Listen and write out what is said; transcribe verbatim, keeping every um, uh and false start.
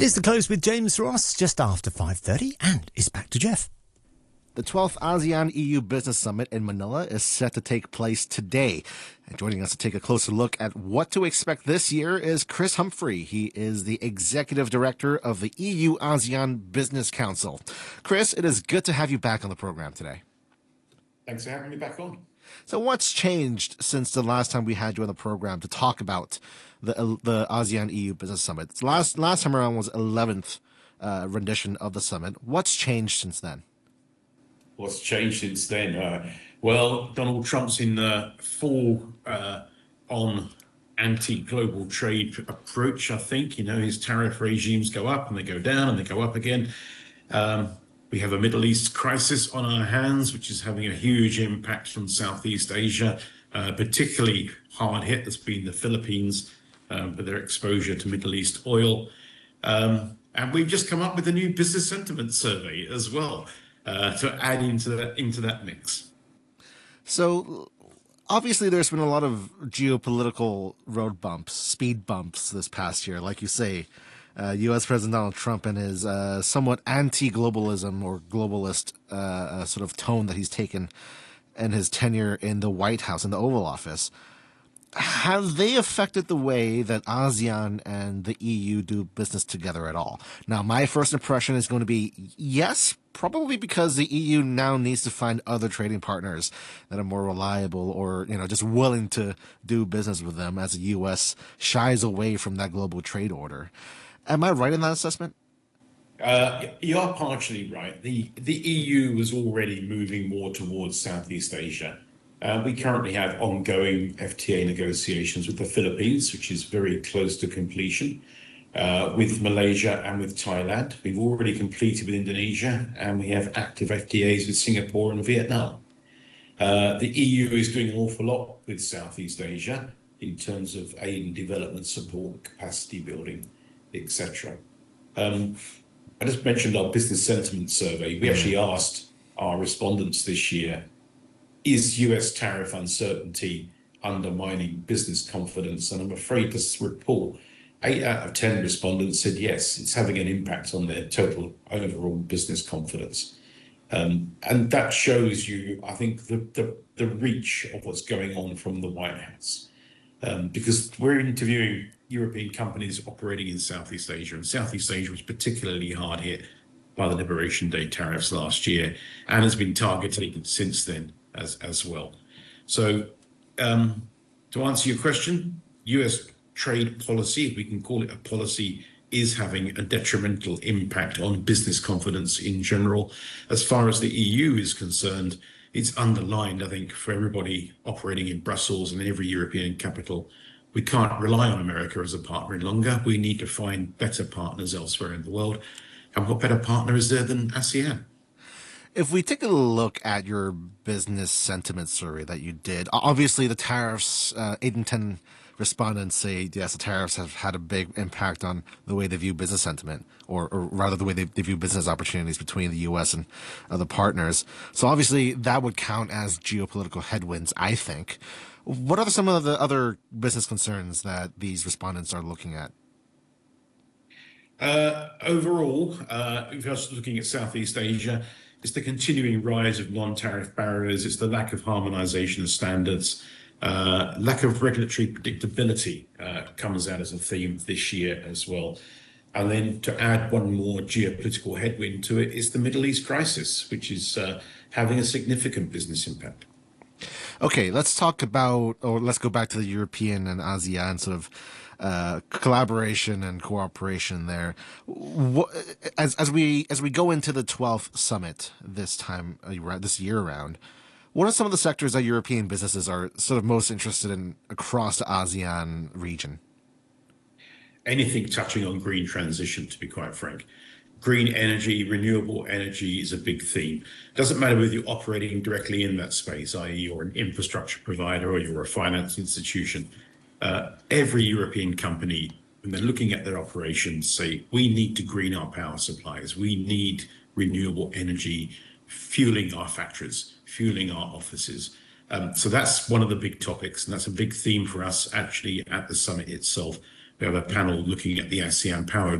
It is the close with James Ross, just after five thirty, and it's back to Jeff. The twelfth ASEAN E U Business Summit in Manila is set to take place today. And joining us to take a closer look at what to expect this year is Chris Humphrey. He is the Executive Director of the E U ASEAN Business Council. Chris, it is good to have you back on the program today. Thanks for having me back on. So what's changed since the last time we had you on the program to talk about the the ASEAN E U Business Summit? Last last time around was eleventh uh, rendition of the summit. What's changed since then? What's changed since then? Uh, well, Donald Trump's in uh, full uh, on anti-global trade approach, I think. You know, his tariff regimes go up and they go down and they go up again. Um, we have a Middle East crisis on our hands, which is having a huge impact from Southeast Asia, uh, particularly hard hit has been the Philippines um, with their exposure to Middle East oil. Um, and we've just come up with a new business sentiment survey as well uh, to add into that, into that mix. So obviously there's been a lot of geopolitical road bumps, speed bumps this past year. Like you say, uh, U S President Donald Trump and his uh, somewhat anti-globalism or globalist uh, uh, sort of tone that he's taken in his tenure in the White House, in the Oval Office. Have they affected the way that ASEAN and the E U do business together at all? Now, my first impression is going to be yes, probably because the E U now needs to find other trading partners that are more reliable or, you know, just willing to do business with them as the U S shies away from that global trade order. Am I right in that assessment? Uh, you are partially right. The, the E U was already moving more towards Southeast Asia. Uh, we currently have ongoing F T A negotiations with the Philippines, which is very close to completion, uh, with Malaysia and with Thailand. We've already completed with Indonesia, and we have active F T As with Singapore and Vietnam. Uh, the E U is doing an awful lot with Southeast Asia in terms of aid and development support, capacity building, et cetera. Um, I just mentioned our business sentiment survey. We actually asked our respondents this year, is U S tariff uncertainty undermining business confidence? And I'm afraid to report eight out of ten respondents said yes, it's having an impact on their total overall business confidence. Um, and that shows you, I think, the, the, the reach of what's going on from the White House. Um, because we're interviewing European companies operating in Southeast Asia, and Southeast Asia was particularly hard hit by the Liberation Day tariffs last year and has been targeted since then as, as well. So um, to answer your question, U S trade policy, if we can call it a policy, is having a detrimental impact on business confidence in general. As far as the E U is concerned, it's underlined, I think, for everybody operating in Brussels and in every European capital, we can't rely on America as a partner any longer. We need to find better partners elsewhere in the world. And what better partner is there than ASEAN? If we take a look at your business sentiment survey that you did, obviously the tariffs, uh, eight and ten respondents say, yes, the tariffs have had a big impact on the way they view business sentiment, or, or rather the way they, they view business opportunities between the U S and other partners. So obviously that would count as geopolitical headwinds, I think. What are some of the other business concerns that these respondents are looking at? Uh, overall, uh, if you're looking at Southeast Asia, it's the continuing rise of non-tariff barriers. It's the lack of harmonization of standards. Uh, lack of regulatory predictability uh, comes out as a theme this year as well. And then to add one more geopolitical headwind to it is the Middle East crisis, which is uh, having a significant business impact. Okay, let's talk about, or let's go back to the European and ASEAN sort of uh, collaboration and cooperation there. What, as as we as we go into the twelfth summit this time uh, this year around, what are some of the sectors that European businesses are sort of most interested in across the ASEAN region? Anything touching on green transition, to be quite frank. Green energy, renewable energy is a big theme. Doesn't matter whether you're operating directly in that space, that is you're an infrastructure provider or you're a finance institution. Uh, every European company, when they're looking at their operations, say, we need to green our power supplies. We need renewable energy fueling our factories, fueling our offices. Um, so that's one of the big topics, and that's a big theme for us actually at the summit itself. We have a panel looking at the ASEAN Power